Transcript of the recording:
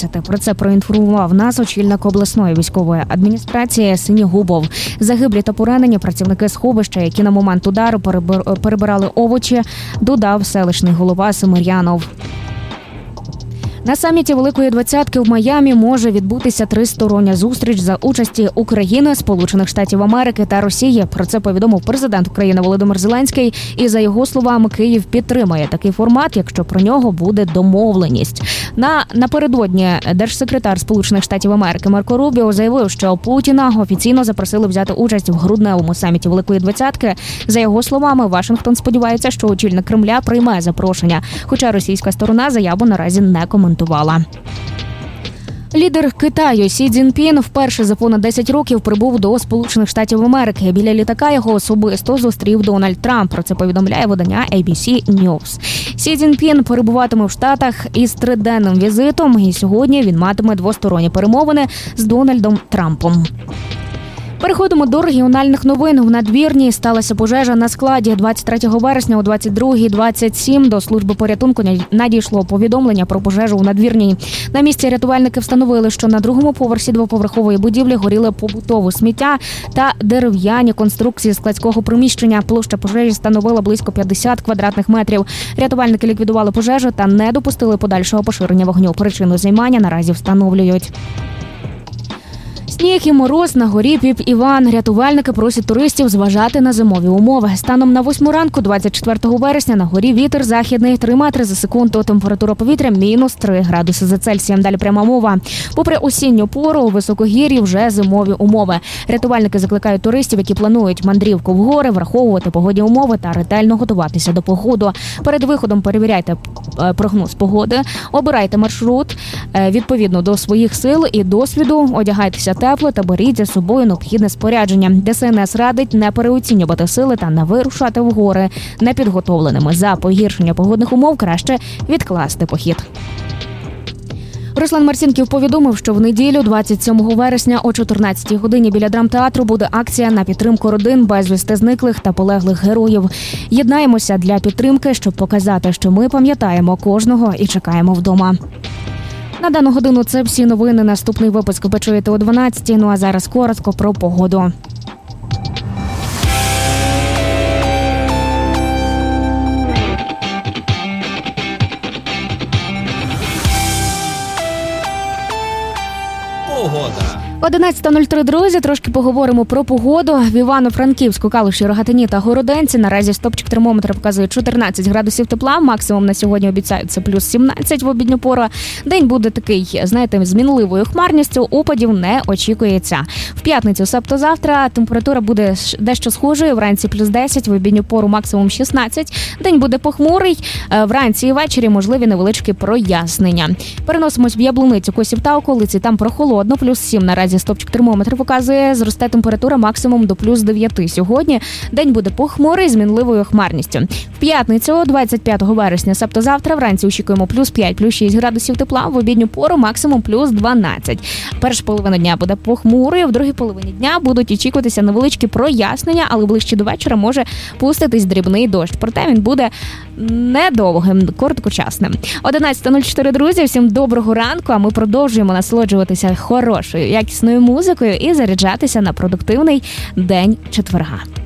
17. Про це проінформував нас очільник обласної військової адміністрації Синігубов. Загиблі та поранені працівники сховища, які на момент удару перебирали овочі, додав селищний голова Семир'янов. На саміті Великої Двадцятки в Майамі може відбутися тристороння зустріч за участі України, Сполучених Штатів Америки та Росії. Про це повідомив президент України Володимир Зеленський. І, за його словами, Київ підтримає такий формат, якщо про нього буде домовленість. Напередодні держсекретар Сполучених Штатів Америки Марко Рубіо заявив, що Путіна офіційно запросили взяти участь в грудневому саміті Великої Двадцятки. За його словами, Вашингтон сподівається, що очільник Кремля прийме запрошення, хоча російська сторона заяву наразі не коментує. Лідер Китаю Сі Цзіньпін вперше за понад 10 років прибув до Сполучених Штатів Америки. Біля літака його особисто зустрів Дональд Трамп. Про це повідомляє видання ABC News. Сі Цзіньпін перебуватиме в Штатах із триденним візитом, і сьогодні він матиме двосторонні перемовини з Дональдом Трампом. Переходимо до регіональних новин. В Надвірні сталася пожежа на складі. 23 вересня о 22:27 до служби порятунку надійшло повідомлення про пожежу в Надвірні. На місці рятувальники встановили, що на другому поверсі двоповерхової будівлі горіли побутове сміття та дерев'яні конструкції складського приміщення. Площа пожежі становила близько 50 квадратних метрів. Рятувальники ліквідували пожежу та не допустили подальшого поширення вогню. Причину займання наразі встановлюють. Сніг і мороз на горі Піп-Іван. Рятувальники просять туристів зважати на зимові умови. Станом на 8 ранку 24 вересня на горі вітер західний 3 метри за секунду. Температура повітря мінус 3 градуси за Цельсієм. Далі пряма мова. Попри осінню пору, у високогір'ї вже зимові умови. Рятувальники закликають туристів, які планують мандрівку в гори, враховувати погодні умови та ретельно готуватися до походу. Перед виходом перевіряйте прогноз погоди, обирайте маршрут відповідно до своїх сил і досвіду, одягайтеся тепло та беріть за собою необхідне спорядження. ДСНС радить не переоцінювати сили та не вирушати в гори непідготовленими. За погіршення погодних умов краще відкласти похід. Руслан Марцінків повідомив, що в неділю, 27 вересня о 14-й годині біля драмтеатру буде акція на підтримку родин безвісти зниклих та полеглих героїв. Єднаємося для підтримки, щоб показати, що ми пам'ятаємо кожного і чекаємо вдома. На дану годину це всі новини. Наступний випуск ви чуєте о 12-й. Ну а зараз коротко про погоду. Погода. 11:03, друзі, трошки поговоримо про погоду. В Івано-Франківську, Калуші, Рогатині та Городенці наразі стопчик термометра показує 14 градусів тепла. Максимум на сьогодні обіцяється плюс 17 в обідню пору. День буде такий, знаєте, з мінливою хмарністю, опадів не очікується. В п'ятницю, себто завтра, температура буде дещо схожою. Вранці плюс 10, в обідню пору максимум 16. День буде похмурий, вранці і ввечері можливі невеличкі прояснення. Переносимось в Яблуницю, Косів та околиці, там прохолодно, плюс 7 наразі. Стопчик термометр показує, зросте температура максимум до плюс 9. Сьогодні день буде похмурий з мінливою хмарністю. В п'ятницю, 25 вересня, себто завтра, вранці очікуємо плюс 5, плюс 6 градусів тепла, в обідню пору максимум плюс 12. Перша половина дня буде похмурою, в другій половині дня будуть очікуватися невеличкі прояснення, але ближче до вечора може пуститись дрібний дощ. Проте він буде недовгим, короткочасним. 11:04, друзі, всім доброго ранку, а ми продовжуємо насолоджуватися хорошою, якісною музикою і заряджатися на продуктивний день четверга.